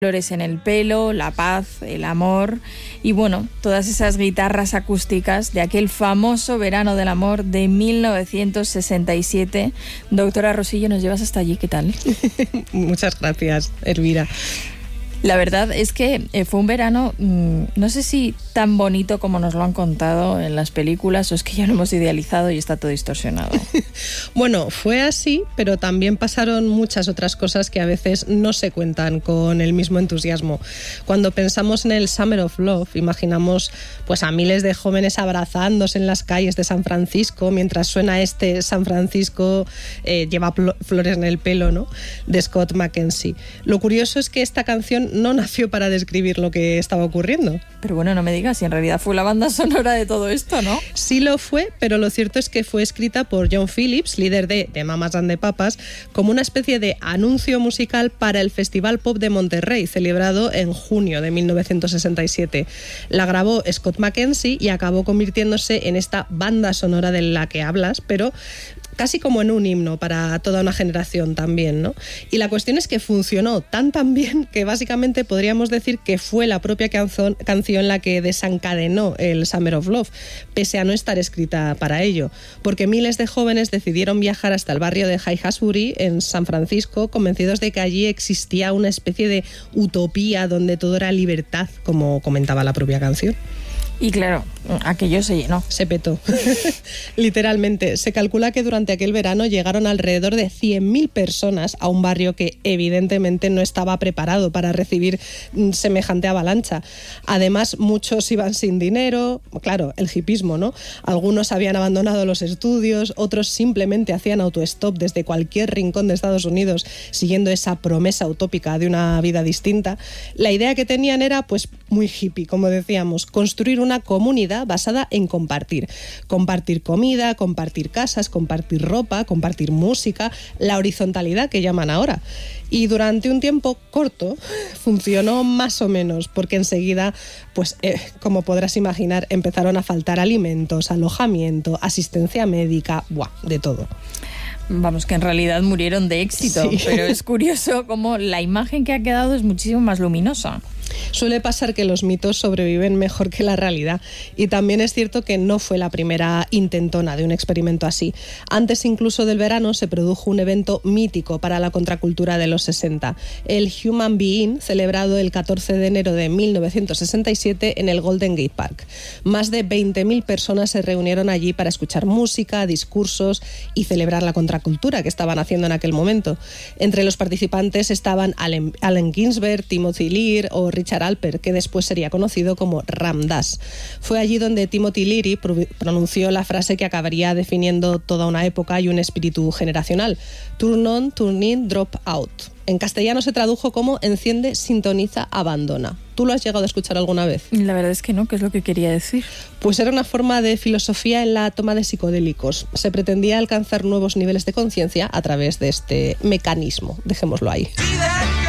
Flores en el pelo, la paz, el amor y bueno, todas esas guitarras acústicas de aquel famoso verano del amor de 1967. Doctora Rosillo, nos llevas hasta allí, ¿qué tal? Muchas gracias, Elvira. La verdad es que fue un verano, no sé si tan bonito como nos lo han contado en las películas o es que ya lo hemos idealizado y está todo distorsionado. Bueno, fue así, pero también pasaron muchas otras cosas que a veces no se cuentan con el mismo entusiasmo. Cuando pensamos en el Summer of Love, imaginamos pues a miles de jóvenes abrazándose en las calles de San Francisco mientras suena este San Francisco lleva flores en el pelo, ¿no?, de Scott McKenzie. Lo curioso es que esta canción no nació para describir lo que estaba ocurriendo. Pero bueno, no me digas, si en realidad fue la banda sonora de todo esto, ¿no? Sí lo fue, pero lo cierto es que fue escrita por John Phillips, líder de Mamas and the Papas, como una especie de anuncio musical para el Festival Pop de Monterrey, celebrado en junio de 1967. La grabó Scott McKenzie y acabó convirtiéndose en esta banda sonora de la que hablas, pero casi como en un himno para toda una generación también, ¿no? Y la cuestión es que funcionó tan bien que básicamente podríamos decir que fue la propia canción la que desencadenó el Summer of Love, pese a no estar escrita para ello, porque miles de jóvenes decidieron viajar hasta el barrio de Haight-Ashbury en San Francisco, convencidos de que allí existía una especie de utopía donde todo era libertad, como comentaba la propia canción. Y claro, aquello se llenó. Se petó. Literalmente. Se calcula que durante aquel verano llegaron alrededor de 100.000 personas a un barrio que evidentemente no estaba preparado para recibir semejante avalancha. Además, muchos iban sin dinero. Claro, el hipismo, ¿no? Algunos habían abandonado los estudios, otros simplemente hacían autostop desde cualquier rincón de Estados Unidos, siguiendo esa promesa utópica de una vida distinta. La idea que tenían era, pues, muy hippie, como decíamos, construir una comunidad basada en compartir. Compartir comida, compartir casas, compartir ropa, compartir música, la horizontalidad que llaman ahora. Y durante un tiempo corto funcionó más o menos, porque enseguida, pues como podrás imaginar, empezaron a faltar alimentos, alojamiento, asistencia médica, de todo. Vamos, que en realidad murieron de éxito, sí. Pero es curioso cómo la imagen que ha quedado es muchísimo más luminosa. Suele pasar que los mitos sobreviven mejor que la realidad, y también es cierto que no fue la primera intentona de un experimento así. Antes incluso del verano se produjo un evento mítico para la contracultura de los 60, el Human Being, celebrado el 14 de enero de 1967 en el Golden Gate Park. Más de 20.000 personas se reunieron allí para escuchar música, discursos y celebrar la contracultura que estaban haciendo en aquel momento. Entre los participantes estaban Allen Ginsberg, Timothy Leary o Richard Alpert, que después sería conocido como Ram Dass. Fue allí donde Timothy Leary pronunció la frase que acabaría definiendo toda una época y un espíritu generacional: turn on, turn in, drop out. En castellano se tradujo como enciende, sintoniza, abandona. ¿Tú lo has llegado a escuchar alguna vez? La verdad es que no, ¿qué es lo que quería decir? Pues era una forma de filosofía en la toma de psicodélicos. Se pretendía alcanzar nuevos niveles de conciencia a través de este mecanismo, dejémoslo ahí.